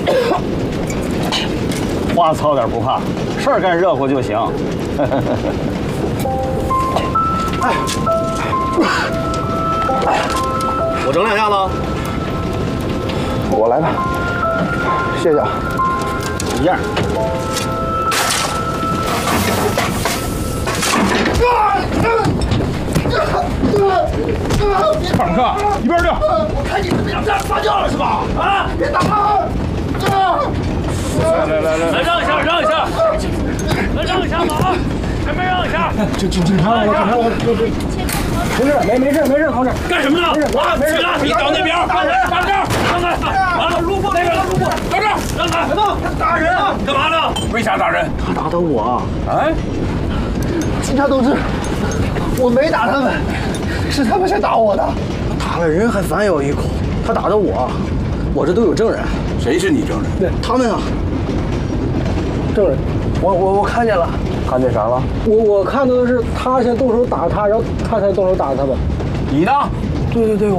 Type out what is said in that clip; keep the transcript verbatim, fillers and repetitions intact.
话糙点不怕，事儿干热乎就行。 哎，我整两下子。 我来吧，谢谢啊。 一样。 坦克，一边去！ 我看你们不想这样撒娇了是吧？啊，别打了！ 来来来来， 来让一下，让一下，来让一下吧啊！前面让一下。 警警警察来了，警察来了，没事，没没事没事，同志。 干什么呢？ 没事， 啊， 没事。 你到那边，打人，打这儿，让开！啊，路过那边，路过，到这儿，让开！ 他打人啊！ 干嘛呢？ 为啥打人？ 他打的我。 哎， 警察同志，我没打他们，是他们先打我的。打了人还反咬一口，他打的我，我这都有证人。 谁是你证人？ 对，他们啊，证人，我我我看见了。看见啥了？我我看到的是他先动手打他，然后他才动手打他们。 你呢？ 对对对。